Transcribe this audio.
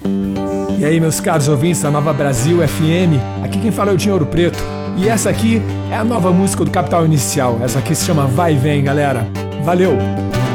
E aí, meus caros ouvintes da Nova Brasil FM, aqui quem fala é o Dinho Ouro Preto. E essa aqui é a nova música do Capital Inicial. Essa aqui se chama Vai e Vem, galera. Valeu!